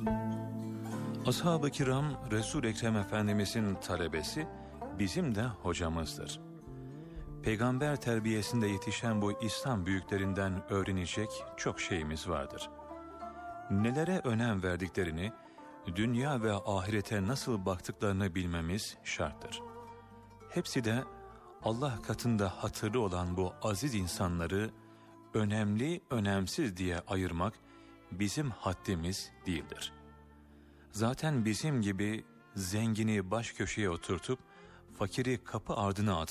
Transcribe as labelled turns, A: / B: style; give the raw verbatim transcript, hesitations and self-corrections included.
A: Ashab-ı kiram Resul-i Ekrem Efendimizin talebesi, bizim de hocamızdır. Peygamber terbiyesinde yetişen bu İslam büyüklerinden öğrenecek çok şeyimiz vardır. Nelere önem verdiklerini, dünya ve ahirete nasıl baktıklarını bilmemiz şarttır. Hepsi de Allah katında hatırlı olan bu aziz insanları önemli, önemsiz diye ayırmak bizim haddimiz değildir. Zaten bizim gibi zengini baş köşeye oturtup fakiri kapı ardına atmak